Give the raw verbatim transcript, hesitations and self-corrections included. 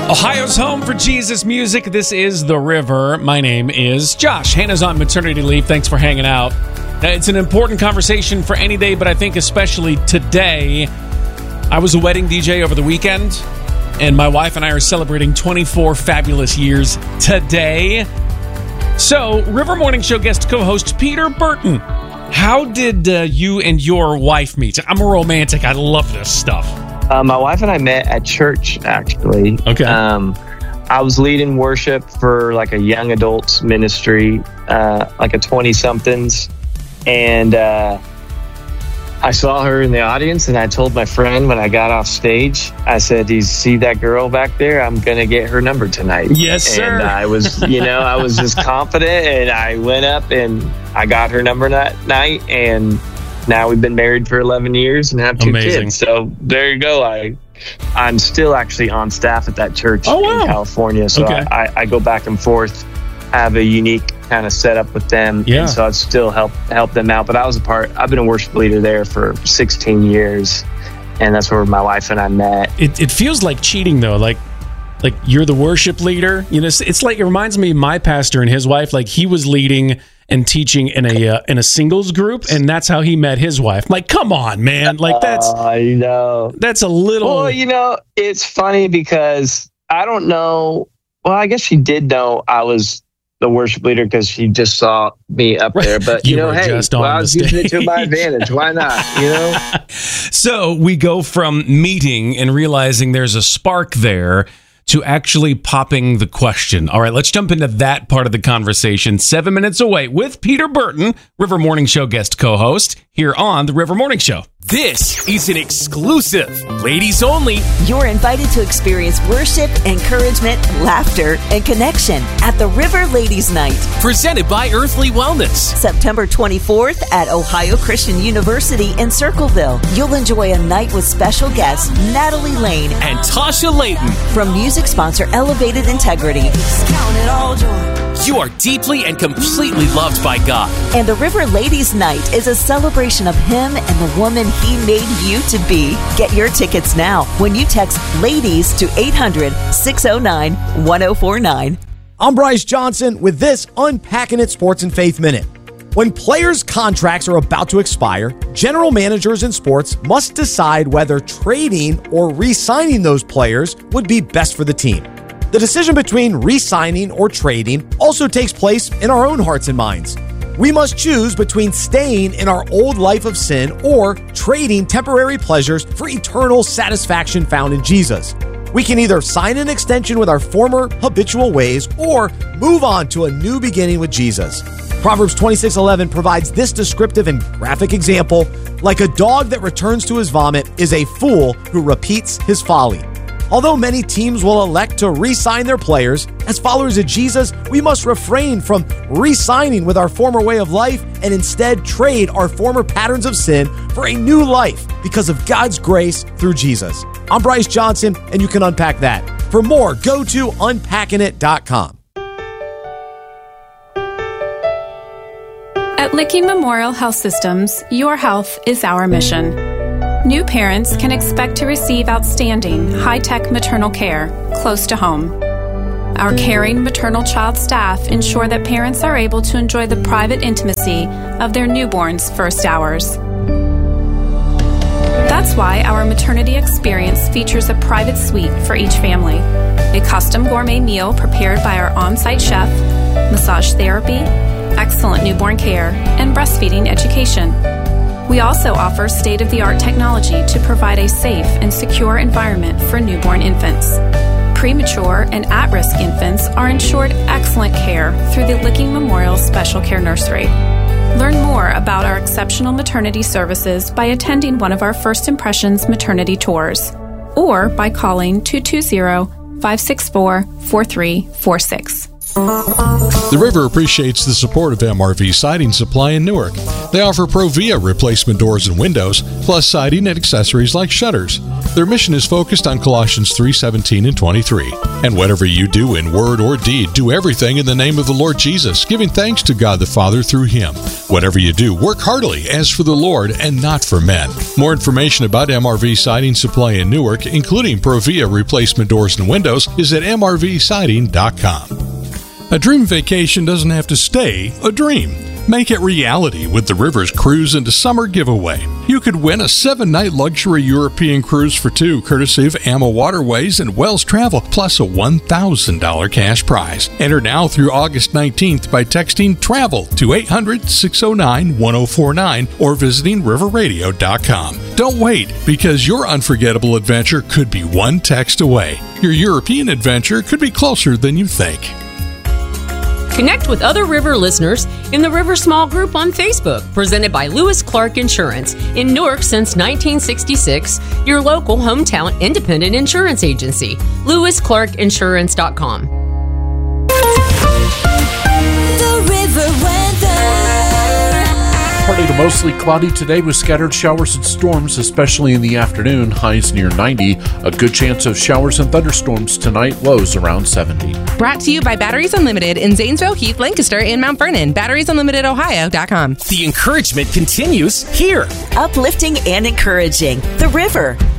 Ohio's home for Jesus music. This is The River. My name is Josh. Hannah's on maternity leave. Thanks for hanging out. It's an important conversation for any day, but I think especially today. I was a wedding D J over the weekend, and my wife and I are celebrating twenty-four fabulous years today. So, River Morning Show guest co-host Peter Burton, how did uh, you and your wife meet? I'm a romantic. I love this stuff. Uh, my wife and I met at church, actually. Okay. Um, I was leading worship for like a young adults ministry, uh, like a twenty-somethings. And uh, I saw her in the audience, and I told my friend when I got off stage, I said, "Do you see that girl back there? I'm going to get her number tonight." Yes, sir. And I was, you know, I was just confident, and I went up and I got her number that night, and now we've been married for eleven years and have two Amazing. kids. So there you go. I, I'm still actually on staff at that church Oh, wow. in California. So Okay. I, I go back and forth, have a unique kind of setup with them. Yeah. And so I'd still help help them out. But I was a part, I've been a worship leader there for sixteen years. And that's where my wife and I met. It, it feels like cheating, though. Like, like you're the worship leader. You know, it's, it's like, it reminds me of my pastor and his wife. Like, he was leading and teaching in a uh, in a singles group, and that's how he met his wife. Like, come on, man. Like, that's I know. that's a little. Well, you know, it's funny because I don't know. Well, I guess she did know I was the worship leader because she just saw me up there. But, you, You know, were hey, just on well, I the was using it to my stage. advantage. Why not? You know? So we go from meeting and realizing there's a spark there to actually popping the question. All right, let's jump into that part of the conversation. Seven minutes away with Peter Burton, River Morning Show guest co-host, here on the River Morning Show. This is an exclusive, ladies only. You're invited to experience worship, encouragement, laughter, and connection at the River Ladies Night, Presented by Earthly Wellness. September twenty-fourth at Ohio Christian University in Circleville. You'll enjoy a night with special guests Natalie Lane And Tasha Layton. from music sponsor Elevated Integrity. Count it all joy. You are deeply and completely loved by God. And the River Ladies Night is a celebration of Him and the woman He made you to be. Get your tickets now when you text LADIES to eight hundred, six oh nine, one oh four nine. I'm Bryce Johnson with this Unpacking It Sports and Faith Minute. When players' contracts are about to expire, general managers in sports must decide whether trading or re-signing those players would be best for the team. The decision between re-signing or trading also takes place in our own hearts and minds. We must choose between staying in our old life of sin or trading temporary pleasures for eternal satisfaction found in Jesus. We can either sign an extension with our former habitual ways or move on to a new beginning with Jesus. Proverbs twenty-six eleven provides this descriptive and graphic example. Like a dog that returns to his vomit is a fool who repeats his folly. Although many teams will elect to re-sign their players, as followers of Jesus, we must refrain from re-signing with our former way of life and instead trade our former patterns of sin for a new life because of God's grace through Jesus. I'm Bryce Johnson, and you can unpack that. For more, go to unpacking it dot com. At Licking Memorial Health Systems, your health is our mission. New parents can expect to receive outstanding, high-tech maternal care close to home. Our caring maternal child staff ensure that parents are able to enjoy the private intimacy of their newborn's first hours. That's why our maternity experience features a private suite for each family, a custom gourmet meal prepared by our on-site chef, massage therapy, excellent newborn care, and breastfeeding education. We also offer state-of-the-art technology to provide a safe and secure environment for newborn infants. Premature and at-risk infants are ensured excellent care through the Licking Memorial Special Care Nursery. Learn more about our exceptional maternity services by attending one of our First Impressions maternity tours or by calling two two zero, five six four, four three four six. The River appreciates the support of M R V Siding Supply in Newark. They offer Provia replacement doors and windows, plus siding and accessories like shutters. Their mission is focused on Colossians three seventeen and twenty-three. And whatever you do in word or deed, do everything in the name of the Lord Jesus, giving thanks to God the Father through Him. Whatever you do, work heartily as for the Lord and not for men. More information about M R V Siding Supply in Newark, including Provia replacement doors and windows, is at m r v siding dot com. A dream vacation doesn't have to stay a dream. Make it reality with the River's Cruise into Summer giveaway. You could win a seven-night luxury European cruise for two, courtesy of A M A Waterways and Wells Travel, plus a one thousand dollars cash prize. Enter now through August nineteenth by texting TRAVEL to eight hundred, six oh nine, one oh four nine or visiting river radio dot com. Don't wait, because your unforgettable adventure could be one text away. Your European adventure could be closer than you think. Connect with other River listeners in the River Small Group on Facebook, presented by Lewis Clark Insurance. In Newark since nineteen sixty-six, your local hometown independent insurance agency. lewis clark insurance dot com. The River weather. Partly to mostly cloudy today with scattered showers and storms, especially in the afternoon. Highs near ninety. A good chance of showers and thunderstorms tonight. Lows around seventy. Brought to you by Batteries Unlimited in Zanesville, Heath, Lancaster, and Mount Vernon. batteries unlimited ohio dot com. The encouragement continues here. Uplifting and encouraging. The River.